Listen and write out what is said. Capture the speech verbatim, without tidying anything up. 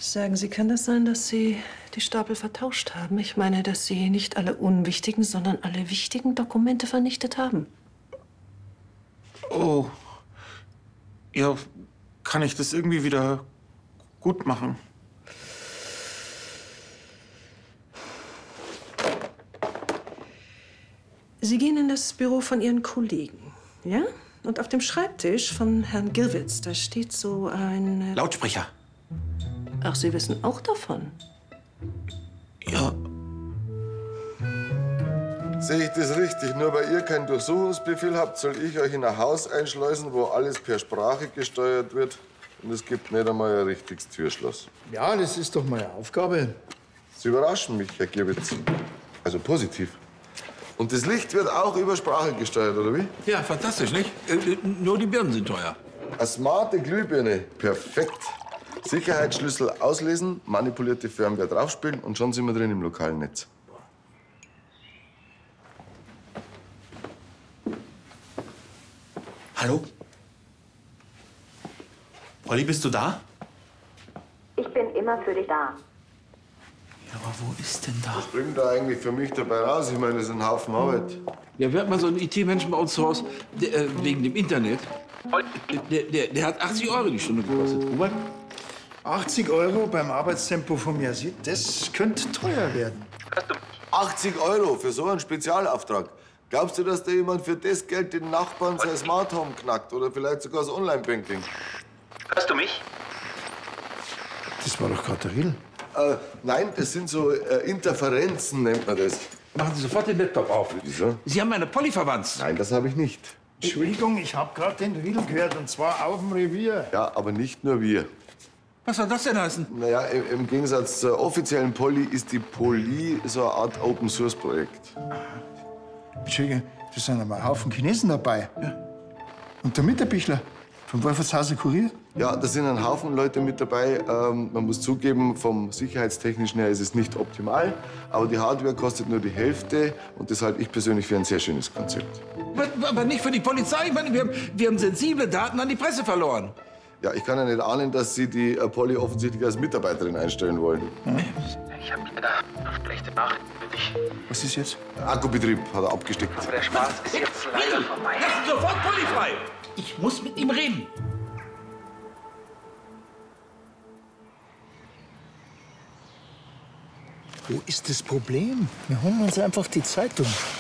Sagen Sie, kann das sein, dass Sie die Stapel vertauscht haben? Ich meine, dass Sie nicht alle unwichtigen, sondern alle wichtigen Dokumente vernichtet haben. Oh. Ja, kann ich das irgendwie wieder gut machen? Sie gehen in das Büro von Ihren Kollegen, ja? Und auf dem Schreibtisch von Herrn Gillwitz, da steht so ein... Lautsprecher. Ach, Sie wissen auch davon? Ja. Sehe ich das richtig? Nur weil ihr keinen Durchsuchungsbefehl habt, soll ich euch in ein Haus einschleusen, wo alles per Sprache gesteuert wird. Und es gibt nicht einmal ein richtiges Türschloss. Ja, das ist doch meine Aufgabe. Sie überraschen mich, Herr Gierwitz. Also positiv. Und das Licht wird auch über Sprache gesteuert, oder wie? Ja, fantastisch, nicht? Äh, nur die Birnen sind teuer. Eine smarte Glühbirne. Perfekt. Sicherheitsschlüssel auslesen, manipulierte Firmware draufspielen und schon sind wir drin im lokalen Netz. Hallo? Olli, bist du da? Ich bin immer für dich da. Ja, aber wo ist denn da? Was bringt da eigentlich für mich dabei raus? Ich meine, das ist ein Haufen Arbeit. Ja, wir hatten mal so einen I T-Menschen bei uns zu Hause, der, äh, wegen dem Internet. Der, der, der hat achtzig Euro die Stunde gekostet. Robert? achtzig Euro beim Arbeitstempo von mir, das könnte teuer werden. achtzig Euro für so einen Spezialauftrag. Glaubst du, dass da jemand für das Geld den Nachbarn sein Smart Home knackt oder vielleicht sogar das Online-Banking? Hörst du mich? Das war doch gerade der Will. Äh, nein, das sind so äh, Interferenzen, nennt man das. Machen Sie sofort den Laptop auf. Wieso? Sie haben meine Polly verwandt. Nein, das habe ich nicht. Entschuldigung, ich habe gerade den Will gehört, und zwar auf dem Revier. Ja, aber nicht nur wir. Was soll das denn heißen? Naja, im, im Gegensatz zur offiziellen Poly ist die Poly so eine Art Open-Source-Projekt. Entschuldigung, da sind aber ein Haufen Chinesen dabei. Ja. Und der Mitterbichler vom Wolfertshauser Kurier. Ja, da sind ein Haufen Leute mit dabei. Ähm, man muss zugeben, vom sicherheitstechnischen her ist es nicht optimal. Aber die Hardware kostet nur die Hälfte. Und das halte ich persönlich für ein sehr schönes Konzept. Aber, aber nicht für die Polizei. Ich meine, wir haben, wir haben sensible Daten an die Presse verloren. Ja, ich kann ja nicht ahnen, dass Sie die äh, Polly offensichtlich als Mitarbeiterin einstellen wollen. Hm? Ich habe da schlechte Nachrichten für dich. Was ist jetzt? Akkubetrieb hat er abgesteckt. Aber der Spaß ist jetzt leider vorbei. Lassen Sie sofort Polly frei. Ich muss mit ihm reden. Wo ist das Problem? Wir holen uns einfach die Zeitung.